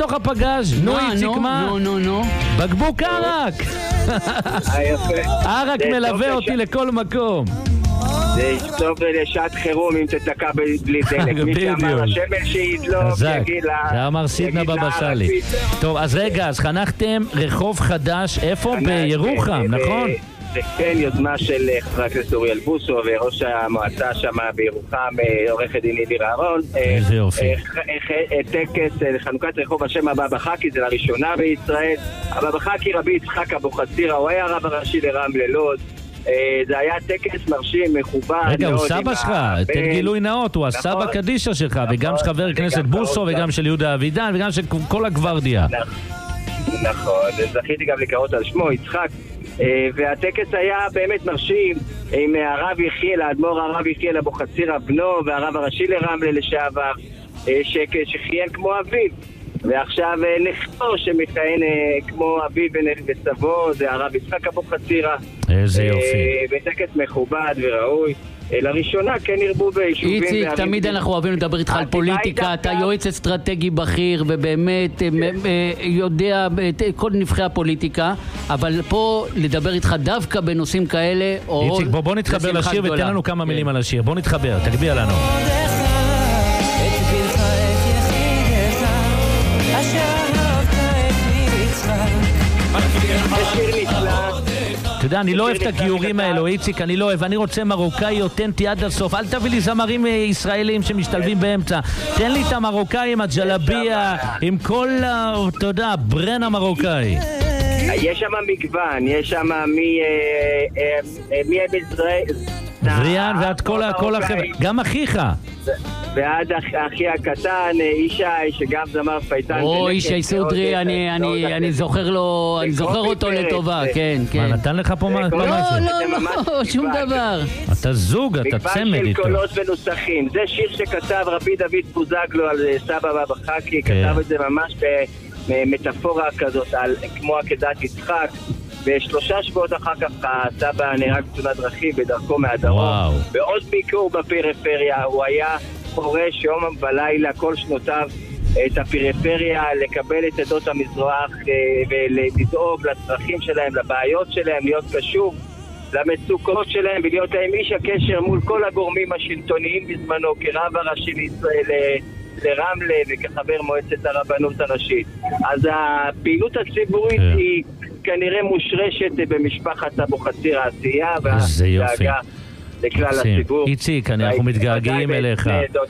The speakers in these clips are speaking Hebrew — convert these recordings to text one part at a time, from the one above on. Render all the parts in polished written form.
בתוך הפגז. נו, איציק, מה? נו. בקבוק ערק. ערק מלווה אותי לכל מקום. זה טוב לשעת חירום אם תתקע בלי דלק. מי שאמר השמש שידלוק, יגיד לה... זה אמר סידנה בבא סאלי. טוב, אז רגע, אז חנכתם רחוב חדש, איפה? בירוחם, נכון? זה כן יוזמה של חבר הכנסת אוריאל בוסו וראש המועצה שם בירוחם, עורכת דין נילי אהרון. איזה יופי. טקס לחנוכת רחוב השם הבבא חאקי, זה לראשונה בישראל. הבבא חאקי רבי יצחק אבוחצירא, הוא היה הרב הראשי לרמלה לוד. זה היה טקס מרשים, מכובד. רגע, הוא סבא שלך, תן גילוי נאות, הוא הסבא קדישה שלך, וגם של חבר הכנסת בוסו, וגם של יהודה אבידן, וגם של כל הגוורדיה. נכון, זכיתי גם לקרות על שמו, יצחק. והטקס היה באמת מרשים עם הרב יחיאל, האדמו"ר הרב יחיאל אבוחצירא בנו, והרב הראשי לרמלה לשעבר, שכיהן כמו אביו. ועכשיו נכתו שמכהן כמו אביו וסבו, זה הרב יצחק אבוחצירא. איזה יופי. בטקס מכובד וראוי. לראשונה כן ירבו ביישובים. איציק, תמיד אנחנו אוהבים לדבר איתך על פוליטיקה, אתה יועץ אסטרטגי בכיר ובאמת יודע את כל נבחי הפוליטיקה, אבל פה לדבר איתך דווקא בנושאים כאלה. איציק, בוא נתחבר לשיר ותן לנו כמה מילים על השיר. בוא נתחבר, תגביה לנו. אתה יודע, אני לא אוהב את הגיורים האלו, איציק, אני לא אוהב, אני רוצה מרוקאי אותנטי עד הסוף, אל תביא לי זמרים ישראלים שמשתלבים באמצע, תן לי את המרוקאי עם הג'לביה, עם כל, אתה יודע, ברן המרוקאי. יש שם מגוון, יש שם מי ישראל, ריאן ועד כל החבר'ה, גם אחיך. ועד אחי הקטן, אישי, שגם זמר פייטן. או, אישי סודרי, אני זוכר אותו לטובה, כן. מה, נתן לך פה משהו? לא, שום דבר. אתה זוג, אתה צמד איתו. מגוון של קולות ונוסחים. זה שיר שכתב רבי דוד בוזגלו על סבא בבא חאקי, כתב את זה ממש במטאפורה כזאת, כמו עקדת יצחק. ושלושה שבועות אחר כך הסבא נהרג בתאונת דרכים בדרכו מהדרום. ועוד ביקור בפריפריה, הוא היה חורש יום ולילה כל שנותיו את הפריפריה, לקבל את עדות המזרח ולדאוג לצרכים שלהם, לבעיות שלהם, להיות קשוב למצוקות שלהם ולהיות להם איש הקשר מול כל הגורמים השלטוניים בזמנו, כרב הראשי לישראל לרמלה וכחבר מועצת הרבנות הראשית. אז הפעילות הציבורית היא כנראה מושרשת במשפחת אבוחצירא העשייה והדאגה לכלל הציבור. איציק, אנחנו מתגעגעים אליך.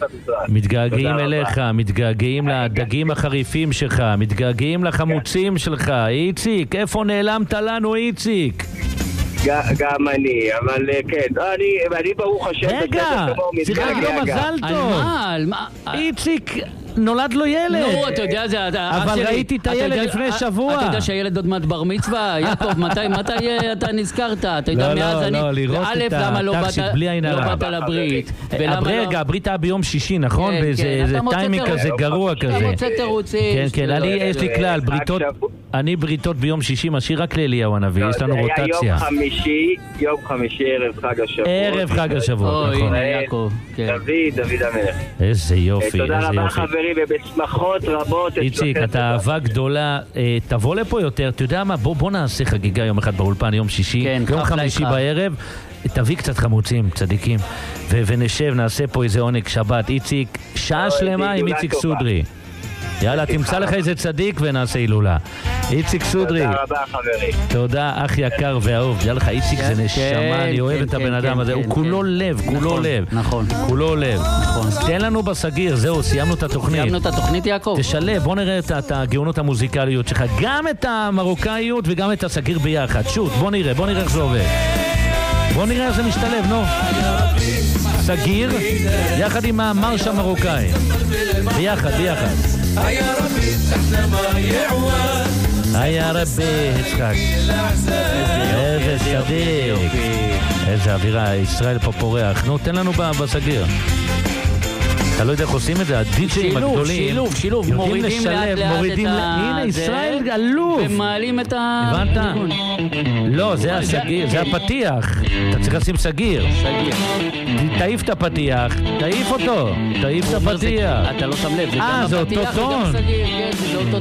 מתגעגעים לדגים החריפים שלך, מתגעגעים לחמוצים שלך. איציק, איפה נעלמת לנו, איציק? גם אני, אבל כן, אני ברוך השם. רגע, צריכה לו מזל טוב. על מה? איציק נולד לו ילד. נו, אתה יודע, זה... אבל ראיתי את הילד לפני שבוע. אתה יודע שהילד עוד מעט בר מצווה? יעקב, מתי אתה נזכרת? אתה יודע, מאז אני... לא, לראות את הטקסיק בלי עין הרע. לא באת לברית. רגע, הברית היה ביום שישי, נכון? זה טיימינג כזה, גרוע כזה. אתה מוצא תירוצים. כן, יש לי כלל, אני בריתות ביום שישי משאיר רק לאליהו הנביא, יש לנו רוטציה. יום חמישי ערב חג השבוע. ערב חג השבוע, נכון. יעקב. דוד המלך. איזה יופי. תודה רבה חברים, ובשמחות רבות. איציק, אתה אהבה גדולה, תבוא לפה יותר, אתה יודע מה, בוא נעשה חגיגה יום אחד באולפן, יום שישי, יום חמישי בערב, תביא קצת חמוצים, צדיקים, ונשב, נעשה פה איזה עונג שבת. איציק, שעה שלמה עם איציק סודרי. יאללה, תמצא לך איזה צדיק ונעשה הילולה. איציק סודרי. תודה רבה חברים. תודה, אח יקר ואהוב. יאללה לך, איציק זה נשמה, אני אוהב את הבן אדם הזה. הוא כולו לב, כולו לב. נכון. כולו לב. תן לנו בסגיר, זהו, סיימנו את התוכנית. סיימנו את התוכנית, יעקב. תשלב, בוא נראה את הגאונות המוזיקליות שלך. גם את המרוקאיות וגם את הסגיר ביחד. שוט, בוא נראה איך זה עובד. בוא נראה איך זה משתלב, נו. סגיר, יחד עם המרש המרוקאי. ביחד. היה רבי, יצחק. איזה צדיק. איזה אווירה, ישראל פה פורח. נו, תן לנו בסגיר. אתה לא יודע איך עושים את זה, הדי-ג'ים הגדולים. שילוב. מורידים לאט את הנה, ישראל אלוף. ומעלים את ה... הבנת? לא, זה הסגיר, זה הפתיח. אתה צריך לשים סגיר. תעיף את הפתיח, תעיף אותו. תעיף את הפתיח. אתה לא שם לב, זה גם זה אותו הפתיח וגם טון. סגיר. כן, זה אותו